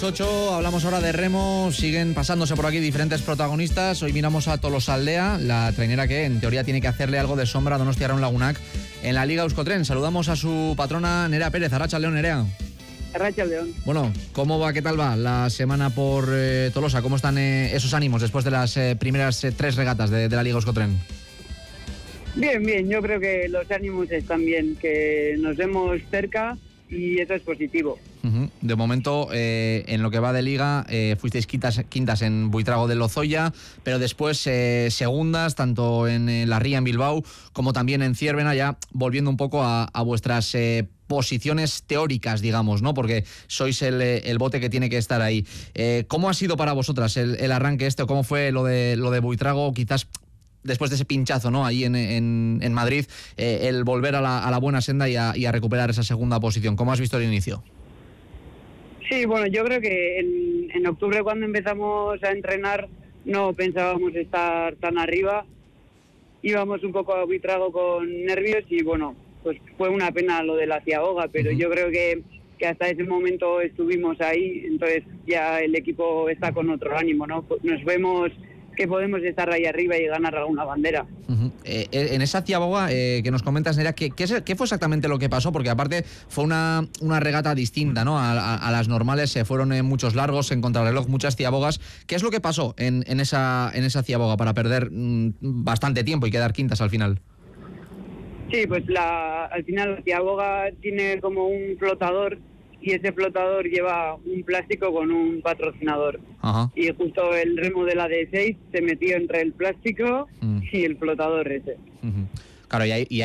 8, hablamos ahora de remo, siguen pasándose por aquí diferentes protagonistas. Hoy miramos a Tolosaldea, la trainera que en teoría tiene que hacerle algo de sombra a Donostia Arraun Lagunak en la Liga Euskotren. Saludamos a su patrona Nerea Pérez. Arratsaldeon, Nerea. Arratsaldeon. Bueno, ¿cómo va, qué tal va la semana por Tolosa? ¿Cómo están esos ánimos después de las primeras 3 regatas de la Liga Euskotren? Bien, yo creo que los ánimos están bien, que nos vemos cerca y eso es positivo. De momento, en lo que va de Liga, fuisteis quintas en Buitrago de Lozoya, pero después segundas, tanto en la Ría en Bilbao como también en Zierbena, ya volviendo un poco a vuestras posiciones teóricas, digamos, ¿no? Porque sois el bote que tiene que estar ahí. ¿Cómo ha sido para vosotras el arranque o cómo fue lo de Buitrago, quizás después de ese pinchazo, ¿no? Ahí en Madrid, el volver a la buena senda y a recuperar esa segunda posición? ¿Cómo has visto el inicio? Sí, bueno, yo creo que en octubre, cuando empezamos a entrenar, no pensábamos estar tan arriba. Íbamos un poco a Buitrago con nervios y bueno, pues fue una pena lo de la Ciaboga, pero yo creo que hasta ese momento estuvimos ahí, entonces ya el equipo está con otro ánimo, ¿no? Nos vemos que podemos estar ahí arriba y ganar alguna bandera. En esa Ciaboga que nos comentas, Nerea, ¿qué fue exactamente lo que pasó? Porque aparte fue una regata distinta, ¿no? A las normales, se fueron muchos largos, en contrarreloj, muchas Ciabogas. ¿Qué es lo que pasó en esa Ciaboga para perder bastante tiempo y quedar quintas al final? Sí, pues al final la Ciaboga tiene como un flotador y ese flotador lleva un plástico con un patrocinador. Ajá. Y justo el remo de la D6 se metió entre el plástico y el flotador ese. Claro, y